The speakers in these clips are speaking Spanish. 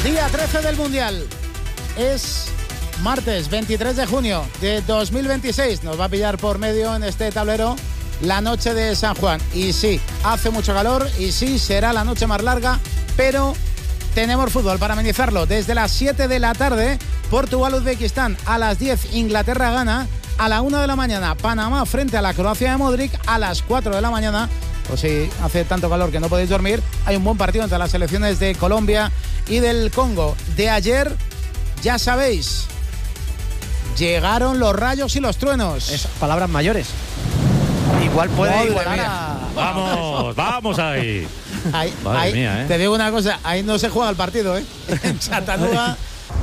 Día 13 del Mundial. Es martes 23 de junio de 2026. Nos va a pillar por medio en este tablero la noche de San Juan. Y sí, hace mucho calor y sí, será la noche más larga, pero tenemos fútbol para amenizarlo. Desde las 7 de la tarde, Portugal-Uzbekistán. A las 10, Inglaterra-Ghana. A la 1 de la mañana, Panamá frente a la Croacia de Modric. A las 4 de la mañana, pues si hace tanto calor que no podéis dormir, hay un buen partido entre las selecciones de Colombia y del Congo. De ayer, ya sabéis, llegaron los rayos y los truenos. Es palabras mayores. Igual puede igualar a... Vamos ahí. Madre mía, ¿eh? Te digo una cosa, ahí no se juega el partido, ¿eh? En Chattanooga.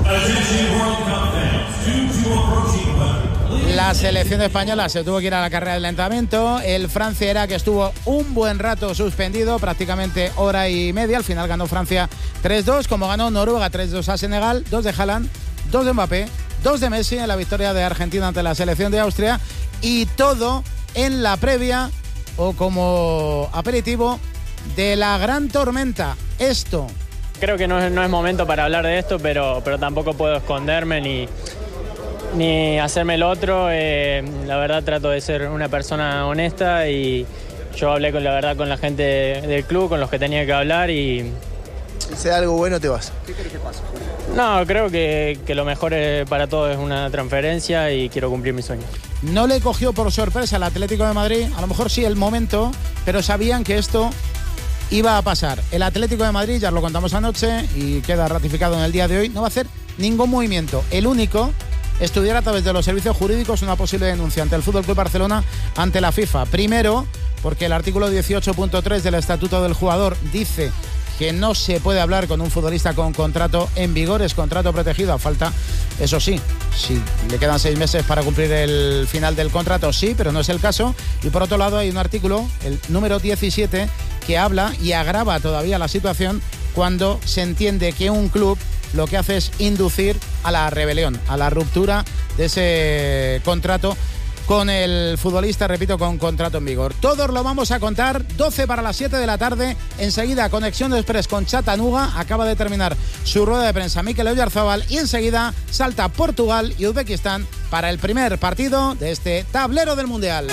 La selección española se tuvo que ir a la carrera de lentamiento. El Francia-Irak que estuvo un buen rato suspendido, prácticamente hora y media. Al final ganó Francia 3-2, como ganó Noruega 3-2 a Senegal. 2 de Haaland, 2 de Mbappé, 2 de Messi en la victoria de Argentina ante la selección de Austria. Y todo en la previa o como aperitivo de la gran tormenta. Esto. Creo que no es momento para hablar de esto, pero tampoco puedo esconderme ni hacerme el otro. La verdad trato de ser una persona honesta y yo hablé con la gente del club, con los que tenía que hablar y... Si sea algo bueno te vas. ¿Qué querés que pase? No, creo que lo mejor para todos es una transferencia y quiero cumplir mi sueño. No le cogió por sorpresa al Atlético de Madrid, a lo mejor sí el momento, pero sabían que esto iba a pasar. El Atlético de Madrid, ya lo contamos anoche y queda ratificado en el día de hoy, no va a hacer ningún movimiento. El único, estudiar a través de los servicios jurídicos una posible denuncia ante el Fútbol Club Barcelona ante la FIFA. Primero, porque el artículo 18.3 del Estatuto del Jugador dice que no se puede hablar con un futbolista con contrato en vigor, es contrato protegido a falta, eso sí, si le quedan 6 meses para cumplir el final del contrato, sí, pero no es el caso. Y por otro lado hay un artículo, el número 17, que habla y agrava todavía la situación cuando se entiende que un club lo que hace es inducir a la rebelión, a la ruptura de ese contrato con el futbolista, repito, con contrato en vigor. Todos lo vamos a contar, 12 para las 7 de la tarde. Enseguida, Conexión Express con Chattanooga. Acaba de terminar su rueda de prensa Mikel Oyarzabal y enseguida salta Portugal y Uzbekistán para el primer partido de este tablero del Mundial.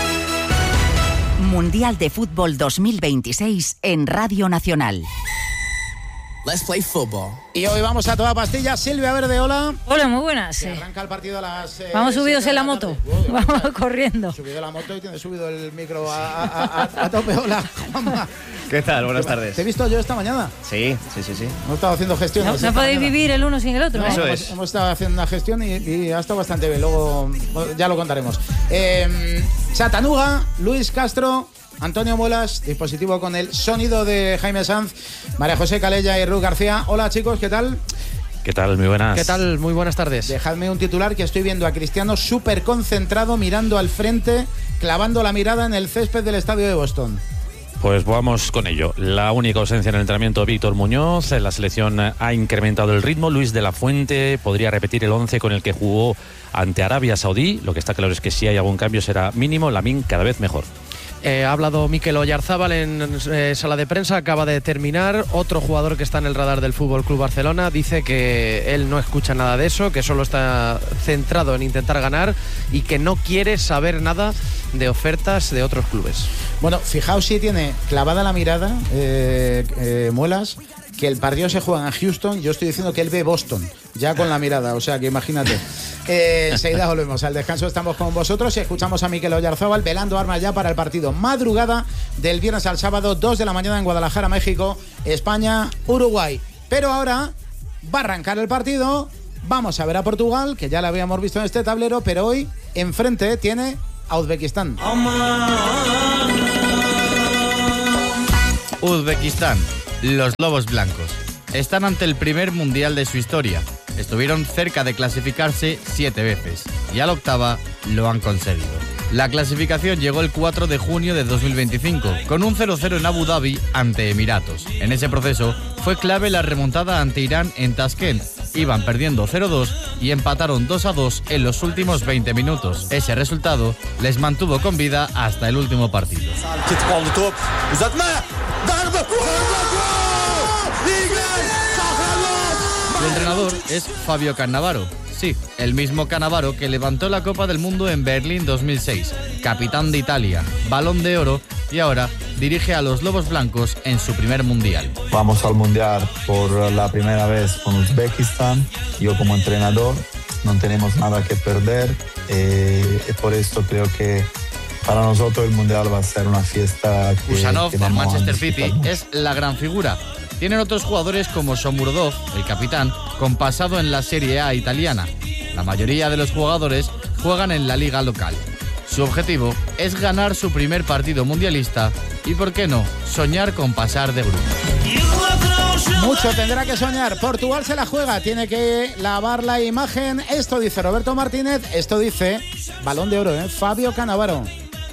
Mundial de Fútbol 2026 en Radio Nacional. Let's play football. Y hoy vamos a toda pastilla. Silvia Verde, hola. Hola, muy buenas. Se arranca el partido a las... vamos subidos en la moto. Vamos corriendo. Subido la moto y tiene subido el micro a tope. Hola, Juanma. ¿Qué tal? Buenas tardes. ¿Te he visto yo esta mañana? Sí. Hemos estado haciendo gestiones. No podéis vivir el uno sin el otro. No, Eso es. Hemos estado haciendo una gestión y ha estado bastante bien. Luego ya lo contaremos. Chattanooga, Luis Castro, Antonio Muelas, dispositivo con el sonido de Jaime Sanz, María José Calella y Ruth García. Hola chicos, ¿qué tal? ¿Qué tal? Muy buenas. ¿Qué tal? Muy buenas tardes. Dejadme un titular que estoy viendo a Cristiano súper concentrado, mirando al frente, clavando la mirada en el césped del estadio de Boston. Pues vamos con ello. La única ausencia en el entrenamiento, Víctor Muñoz. La selección ha incrementado el ritmo. Luis de la Fuente podría repetir el 11 con el que jugó ante Arabia Saudí. Lo que está claro es que si hay algún cambio será mínimo. Lamine cada vez mejor. Ha hablado Mikel Oyarzabal en sala de prensa, acaba de terminar. Otro jugador que está en el radar del Fútbol Club Barcelona dice que él no escucha nada de eso, que solo está centrado en intentar ganar y que no quiere saber nada de ofertas de otros clubes. Bueno, fijaos si tiene clavada la mirada, Muelas, que el partido se juega en Houston. Yo estoy diciendo que él ve Boston, ya con la mirada, o sea que imagínate. Enseguida volvemos al descanso, estamos con vosotros y escuchamos a Mikel Oyarzabal velando armas ya para el partido. Madrugada del viernes al sábado, 2 de la mañana en Guadalajara, México, España, Uruguay. Pero ahora va a arrancar el partido, vamos a ver a Portugal, que ya la habíamos visto en este tablero, pero hoy enfrente tiene a Uzbekistán. Uzbekistán, los Lobos Blancos, están ante el primer mundial de su historia. Estuvieron cerca de clasificarse 7 veces y a la octava lo han conseguido. La clasificación llegó el 4 de junio de 2025 con un 0-0 en Abu Dhabi ante Emiratos. En ese proceso fue clave la remontada ante Irán en Tashkent. Iban perdiendo 0-2 y empataron 2-2 en los últimos 20 minutos. Ese resultado les mantuvo con vida hasta el último partido. entrenador es Fabio Cannavaro. Sí, el mismo Cannavaro que levantó la Copa del Mundo en Berlín 2006, capitán de Italia, Balón de Oro y ahora dirige a los Lobos Blancos en su primer Mundial. Vamos al Mundial por la primera vez con Uzbekistán. Yo como entrenador no tenemos nada que perder y por esto creo que para nosotros el Mundial va a ser una fiesta que Kusanov del Manchester City City es la gran figura. Tienen otros jugadores como Shomurodov, el capitán, con pasado en la Serie A italiana. La mayoría de los jugadores juegan en la liga local. Su objetivo es ganar su primer partido mundialista y, ¿por qué no?, soñar con pasar de grupo. Mucho tendrá que soñar. Portugal se la juega, tiene que lavar la imagen. Esto dice Roberto Martínez, esto dice Balón de Oro, Fabio Cannavaro.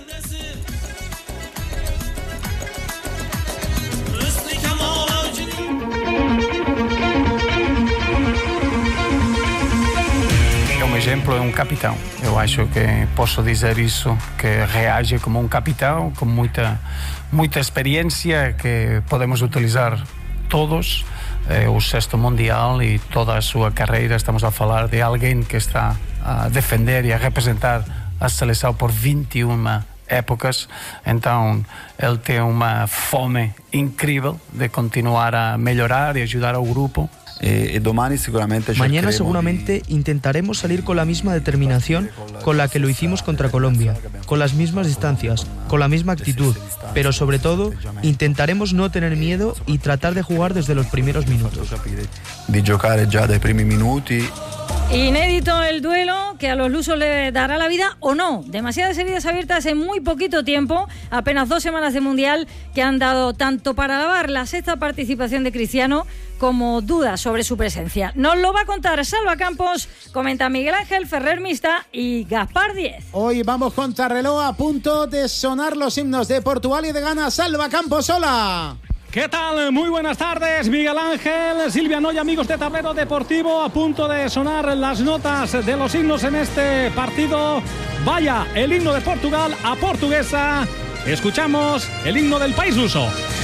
Exemplo é capitão. Eu acho que posso dizer isso, que reage como capitão, com muita experiência que podemos utilizar todos. O sexto mundial e toda a sua carreira, estamos a falar de alguém que está a defender e a representar a seleção por 21 épocas, então ele tem uma fome incrível de continuar a melhorar e ajudar ao grupo. Mañana seguramente intentaremos salir con la misma determinación con la que lo hicimos contra Colombia, con las mismas distancias, con la misma actitud, pero sobre todo intentaremos no tener miedo y tratar de jugar desde los primeros minutos. De jugar ya de primeros minutos. Inédito el duelo, que a los lusos le dará la vida o no. Demasiadas heridas abiertas en muy poquito tiempo, apenas 2 semanas de Mundial que han dado tanto para lavar la sexta participación de Cristiano como dudas sobre su presencia. Nos lo va a contar Salva Campos, comenta Miguel Ángel Ferrer Mista y Gaspar Díez. Hoy vamos contra reloj, a punto de sonar los himnos de Portugal y de Ghana. Salva Campos, hola. ¿Qué tal? Muy buenas tardes, Miguel Ángel, Silvia Noy, amigos de Tablero Deportivo, a punto de sonar las notas de los himnos en este partido. Vaya, el himno de Portugal a portuguesa. Escuchamos el himno del país luso.